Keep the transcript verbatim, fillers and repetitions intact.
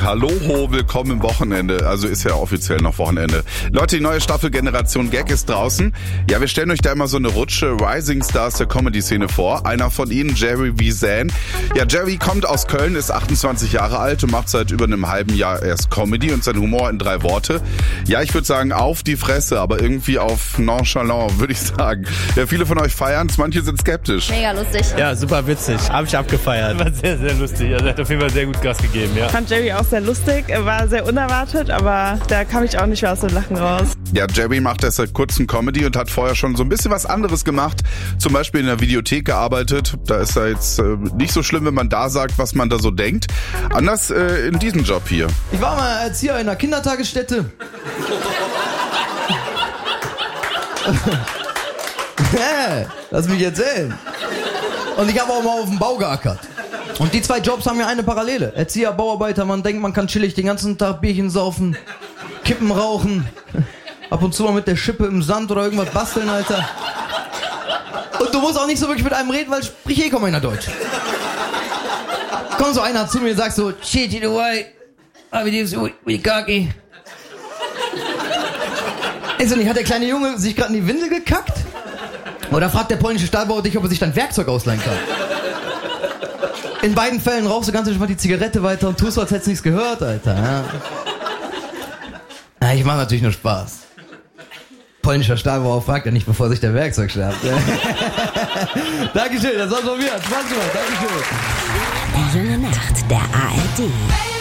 Hallo, willkommen im Wochenende. Also ist ja offiziell noch Wochenende. Leute, die neue Staffel Generation Gag ist draußen. Ja, wir stellen euch da immer so eine Rutsche Rising Stars der Comedy-Szene vor. Einer von ihnen, Jerry Wiesän. Ja, Jerry kommt aus Köln, ist achtundzwanzig Jahre alt und macht seit über einem halben Jahr erst Comedy und sein Humor in drei Worte. Ja, ich würde sagen, auf die Fresse, aber irgendwie auf nonchalant, würde ich sagen. Ja, viele von euch feiern es, manche sind skeptisch. Mega lustig. Ja, super witzig. Hab ich abgefeiert. War sehr, sehr lustig. Also er hat auf jeden Fall sehr gut Gas gegeben, ja. Ich fand Jerry auch sehr lustig. Er war sehr unerwartet, aber da kam ich auch nicht mehr aus dem Lachen raus. Ja, Jerry macht erst seit kurzem Comedy und hat vorher schon so ein bisschen was anderes gemacht. Zum Beispiel in der Videothek gearbeitet. Da ist er jetzt äh, nicht so schlimm, wenn man da sagt, was man da so denkt. Anders äh, in diesem Job hier. Ich war mal Erzieher in einer Kindertagesstätte. Hä? Lass mich erzählen. Und ich habe auch mal auf dem Bau geackert. Und die zwei Jobs haben ja eine Parallele. Erzieher, Bauarbeiter, man denkt, man kann chillig den ganzen Tag Bierchen saufen, Kippen rauchen, ab und zu mal mit der Schippe im Sand oder irgendwas basteln, Alter. Und du musst auch nicht so wirklich mit einem reden, weil sprich eh kaum einer Deutsch. Kommt so einer zu mir und sagt so, shit, you know why? I believe so, we cocky. Ist nicht, hat der kleine Junge sich gerade in die Windel gekackt? Oder fragt der polnische Stahlbauer dich, ob er sich dann Werkzeug ausleihen kann? In beiden Fällen rauchst du ganz entspannt die Zigarette weiter und tust so, als hättest du nichts gehört, Alter. Ja. Ja, ich mach natürlich nur Spaß. Polnischer Stahlbauer fragt ja nicht, bevor sich der Werkzeug schnappt. Dankeschön, das war's von mir. Spaß gemacht, Dankeschön. Junge Nacht der A R D.